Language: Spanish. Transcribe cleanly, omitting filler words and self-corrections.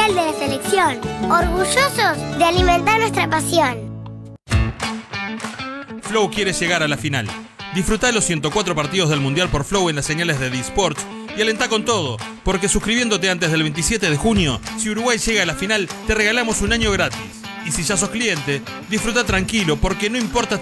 oficial de la selección. Orgullosos de alimentar nuestra pasión. Flow quiere llegar a la final. Disfrutá los 104 partidos del Mundial por Flow en las señales de D-Sports y alentá con todo, porque suscribiéndote antes del 27 de junio, si Uruguay llega a la final, te regalamos un año gratis. Y si ya sos cliente, disfruta tranquilo, porque no importa